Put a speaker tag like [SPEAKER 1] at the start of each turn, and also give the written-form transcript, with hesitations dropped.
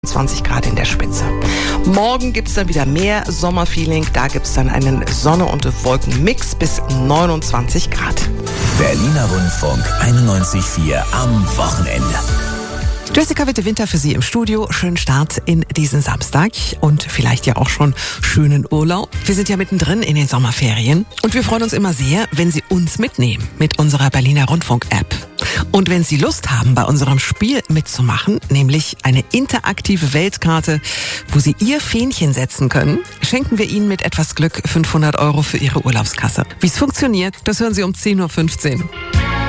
[SPEAKER 1] 20 Grad in der Spitze. Morgen gibt es dann wieder mehr Sommerfeeling. Da gibt es dann einen Sonne- und Wolkenmix bis 29 Grad.
[SPEAKER 2] Berliner Rundfunk 91.4 am Wochenende.
[SPEAKER 1] Jessica Witte-Winter für Sie im Studio. Schönen Start in diesen Samstag und vielleicht ja auch schon schönen Urlaub. Wir sind ja mittendrin in den Sommerferien und wir freuen uns immer sehr, wenn Sie uns mitnehmen mit unserer Berliner Rundfunk-App. Und wenn Sie Lust haben, bei unserem Spiel mitzumachen, nämlich eine interaktive Weltkarte, wo Sie Ihr Fähnchen setzen können, schenken wir Ihnen mit etwas Glück 500 € für Ihre Urlaubskasse. Wie es funktioniert, das hören Sie um 10:15 Uhr.